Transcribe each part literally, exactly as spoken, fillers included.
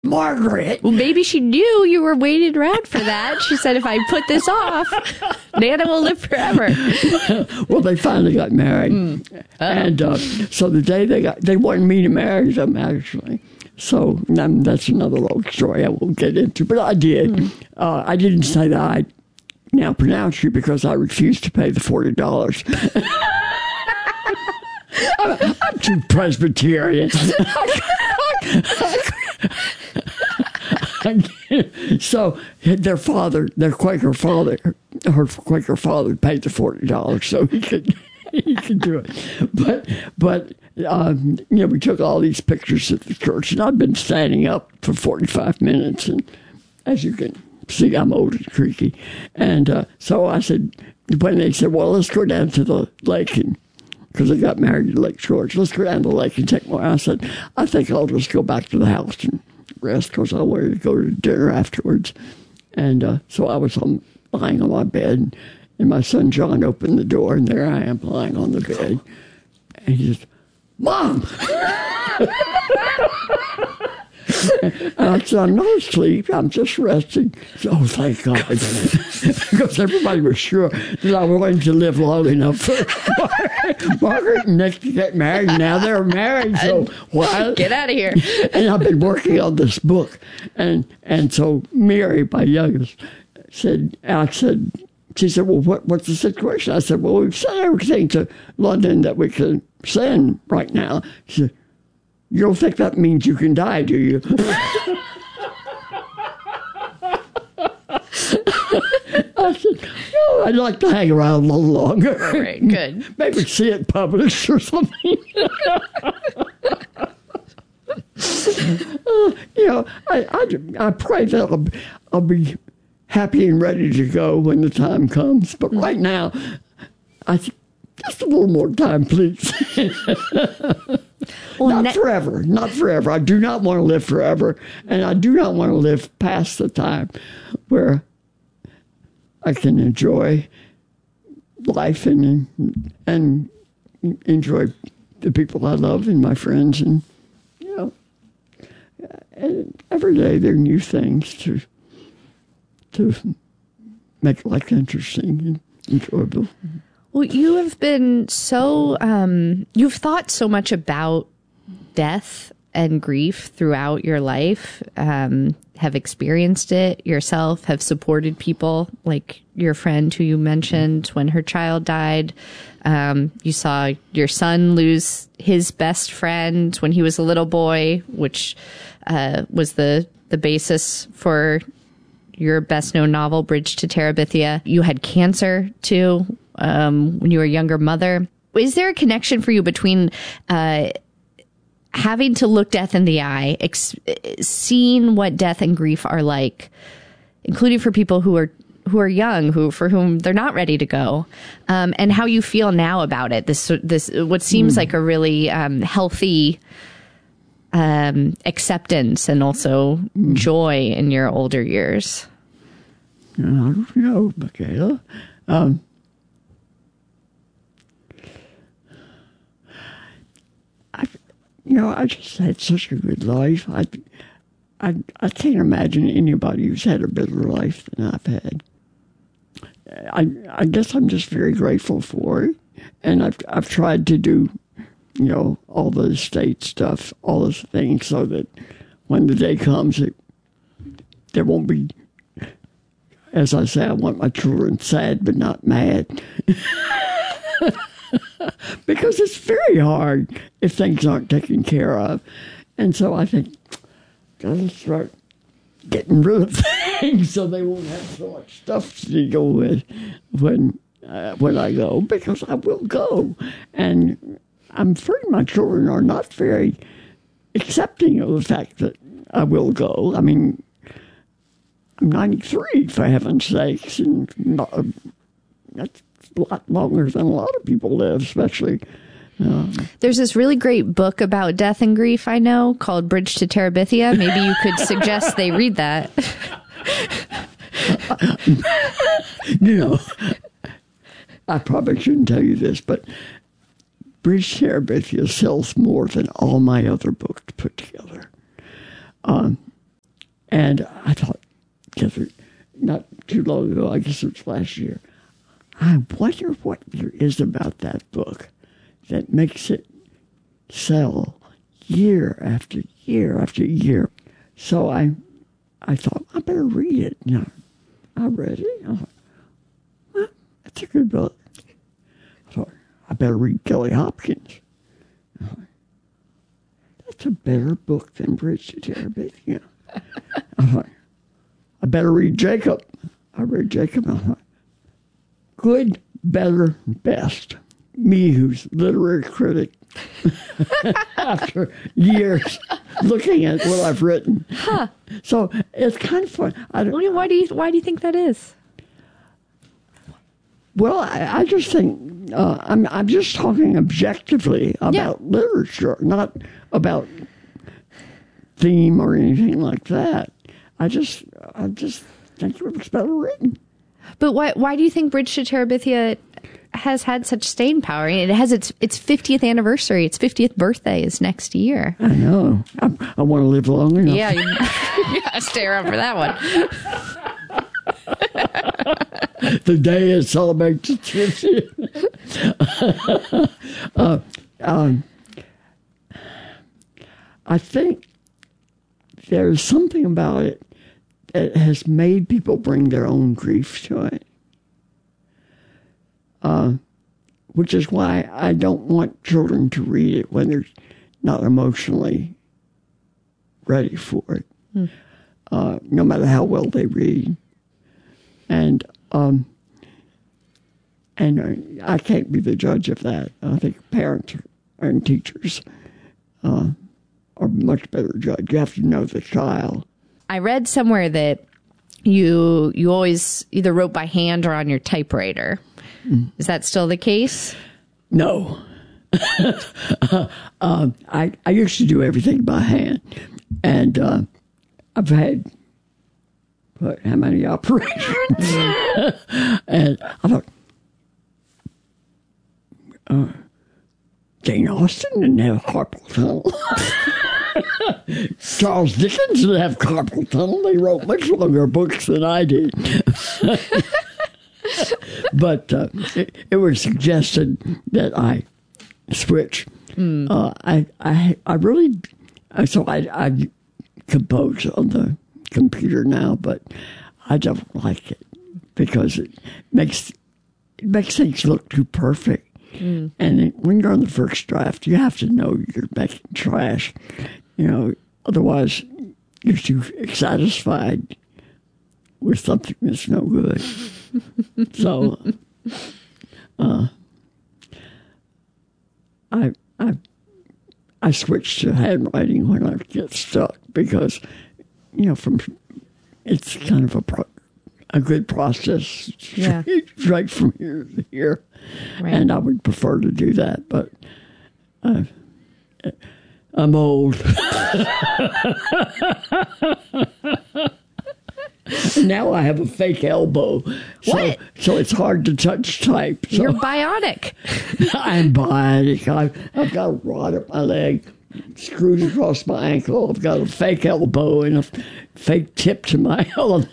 Margaret. Well, maybe she knew you were waiting around for that. She said, if I put this off, Nana will live forever. Well, they finally got married. Mm. And uh, so the day they got, they wanted me to marry them, actually. So um, that's another long story I won't get into, but I did. Mm. Uh, I didn't say that I now pronounce you because I refused to pay the forty dollars. I'm, I'm too Presbyterian. So their father, their Quaker father, her Quaker father paid the forty dollars so he could he could do it. But but um, you know, we took all these pictures at the church, and I've been standing up for forty-five minutes, and as you can see, I'm old and creaky. And uh, so I said, when they said, well, let's go down to the lake, and because I got married to Lake George, let's go down to the lake and take more. I said, I think I'll just go back to the house and rest because I wanted to go to dinner afterwards. And uh, so I was on, lying on my bed, and my son John opened the door, and there I am lying on the bed. And he says, Mom! And I said, I'm not asleep. I'm just resting. Said, oh, thank God. Because everybody was sure that I wanted to live long enough for Margaret and Nick to get married. Now they're married. So why? Get out of here. And I've been working on this book. And and so Mary, my youngest, said, I said, she said, well, what, what's the situation? I said, well, we've sent everything to London that we can send right now. She said, you don't think that means you can die, do you? I said, no, I'd like to hang around a little longer. All right, good. Maybe see it published or something. uh, you know, I, I, I pray that I'll, I'll be happy and ready to go when the time comes. But right now, I think just a little more time, please. Well, not ne- forever, not forever. I do not want to live forever, and I do not want to live past the time where I can enjoy life and and enjoy the people I love and my friends, and you know, and every day there are new things to to make life interesting and enjoyable. Well, you have been so, um, you've thought so much about death and grief throughout your life, um, have experienced it yourself, have supported people like your friend who you mentioned when her child died. Um, you saw your son lose his best friend when he was a little boy, which uh, was the, the basis for your best known novel, Bridge to Terabithia. You had cancer too. Um, when you were a younger mother. Is there a connection for you between uh, having to look death in the eye, ex- seeing what death and grief are like, including for people who are who are young, who for whom they're not ready to go, um, and how you feel now about it? This this what seems mm. like a really um, healthy um, acceptance and also mm. joy in your older years. I don't know, Michaela. Um, You know, I just had such a good life. I, I, I can't imagine anybody who's had a better life than I've had. I, I guess I'm just very grateful for it, and I've, I've tried to do, you know, all the estate stuff, all those things, so that when the day comes, it, there won't be. As I say, I want my children sad but not mad. Because it's very hard if things aren't taken care of. And so I think, gotta start getting rid of things so they won't have so much stuff to deal with when, uh, when I go, because I will go. And I'm afraid my children are not very accepting of the fact that I will go. I mean, I'm ninety-three, for heaven's sakes, and not, that's a lot longer than a lot of people live, especially. Um, There's this really great book about death and grief, I know, called Bridge to Terabithia. Maybe you could suggest they read that. You know, I probably shouldn't tell you this, but Bridge to Terabithia sells more than all my other books put together. Um, And I thought, not too long ago, I guess it was last year, I wonder what there is about that book that makes it sell year after year after year. So I I thought, I better read it. You know, I read it. I thought, well, that's a good book. I thought, I better read Kelly Hopkins. I thought, that's a better book than Bridge to Terabithia. I thought, I better read Jacob. I read Jacob. I thought, good, better, best. Me, who's literary critic, after years looking at what I've written. Huh. So it's kind of fun. I don't, Why do you Why do you think that is? Well, I, I just think uh, I'm I'm just talking objectively about Yeah. literature, not about theme or anything like that. I just I just think it was better written. But why Why do you think Bridge to Terabithia has had such staying power? It has its its fiftieth anniversary. Its fiftieth birthday is next year. I know. I, I want to live long enough. Yeah, you, you gotta stay around for that one. The day it celebrates its fiftieth. uh, um, I think there's something about it that has made people bring their own grief to it. Uh, which is why I don't want children to read it when they're not emotionally ready for it, hmm. uh, no matter how well they read. And um, and uh, I can't be the judge of that. I think parents and teachers uh, are much better judge. You have to know the child. I read somewhere that you you always either wrote by hand or on your typewriter. Mm. Is that still the case? No. uh, um, I I used to do everything by hand, and uh, I've had what how many operations? And I thought, uh, Jane Austen didn't have carpal tunnel. Charles Dickens didn't have carpal tunnel. They wrote much longer books than I did. But uh, it, it was suggested that I switch. Mm. Uh, I, I I really so I I compose on the computer now, but I don't like it because it makes it makes things look too perfect. Mm. And it, when you're on the first draft, you have to know you're making trash. You know, otherwise you're too satisfied with something that's no good. So, uh, I I I switch to handwriting when I get stuck because, you know, from it's kind of a pro, a good process, yeah. right from here to here, right. And I would prefer to do that, but uh, I'm old. Now I have a fake elbow. So, what? So it's hard to touch type. So You're bionic. I'm bionic. I've, I've got a rod up my leg, screws across my ankle. I've got a fake elbow and a f- fake tip to my elbow.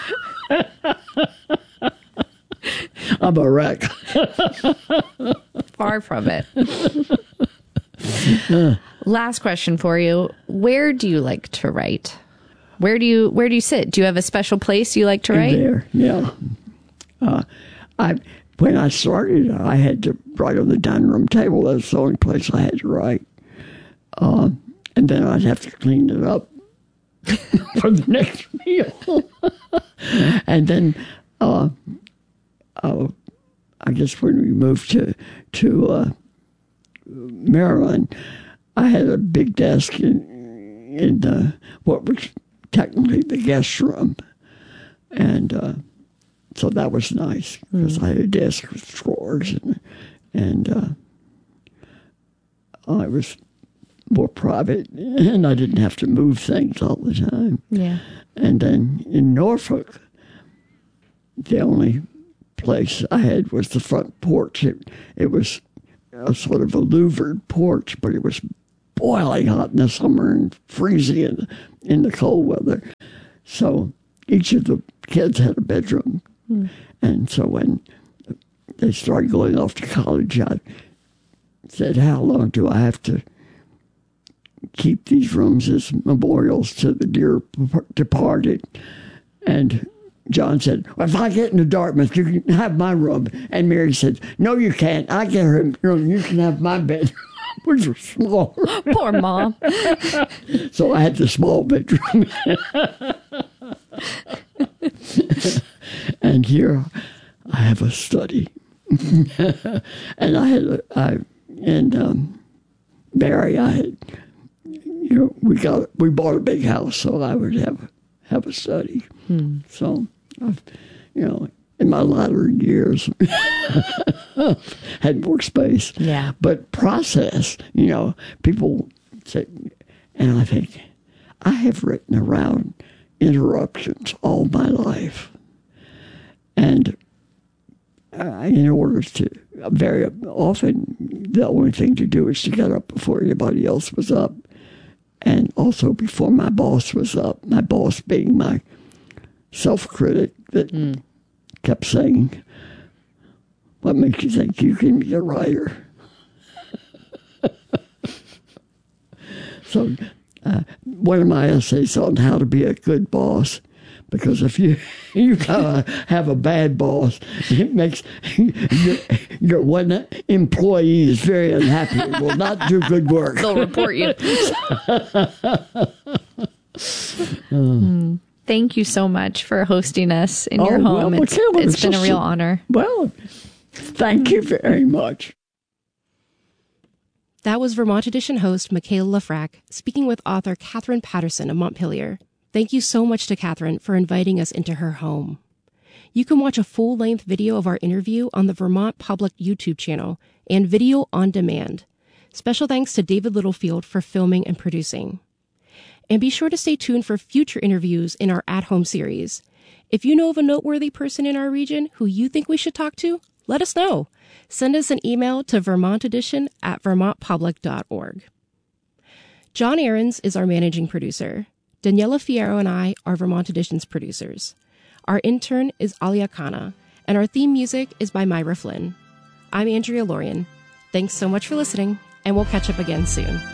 I'm a wreck. Far from it. Last question for you. Where do you like to write? Where do you where do you sit? Do you have a special place you like to write? There, yeah. Uh, I when I started, I had to write on the dining room table. That's the only place I had to write. Uh, and then I'd have to clean it up for the next meal. And then, uh, uh, I guess when we moved to to uh, Maryland, I had a big desk in in uh, what was technically the guest room, and uh, so that was nice because mm. I had a desk with drawers, and and uh, I was more private, and I didn't have to move things all the time. Yeah. And then in Norfolk, the only place I had was the front porch. It, it was a sort of a louvered porch, but it was boiling hot in the summer and freezing in, in the cold weather. So each of the kids had a bedroom. Mm. And so when they started going off to college, I said, how long do I have to keep these rooms as memorials to the dear departed? And John said, well, if I get into Dartmouth, you can have my room. And Mary said, no, you can't. I get her room. You can have my bedroom, which was small. Poor Mom. So I had the small bedroom. And here I have a study. And I had, a, I, and um, Barry, I had, you know, we got, we bought a big house, so I would have, have a study. Hmm. So, I've, you know, in my latter years, had more space. Yeah. But process, you know, people say, and I think, I have written around interruptions all my life. And uh, in order to, very often, the only thing to do is to get up before anybody else was up. And also before my boss was up, my boss being my self-critic that mm. kept saying, what makes you think you can be a writer? So uh, one of my essays on how to be a good boss, because if you you uh, have a bad boss, it makes your, your one employee is very unhappy and will not do good work. They'll report you. mm. Thank you so much for hosting us in oh, your home. Well, it's Michaela, it's been a real honor. Well, thank you very much. That was Vermont Edition host Michaela Lafrac speaking with author Catherine Patterson of Montpelier. Thank you so much to Catherine for inviting us into her home. You can watch a full-length video of our interview on the Vermont Public YouTube channel and video on demand. Special thanks to David Littlefield for filming and producing. And be sure to stay tuned for future interviews in our at-home series. If you know of a noteworthy person in our region who you think we should talk to, let us know. Send us an email to vermontedition at vermont public dot org. John Ahrens is our managing producer. Daniela Fierro and I are Vermont Edition's producers. Our intern is Alia Khanna, and our theme music is by Myra Flynn. I'm Andrea Lorian. Thanks so much for listening, and we'll catch up again soon.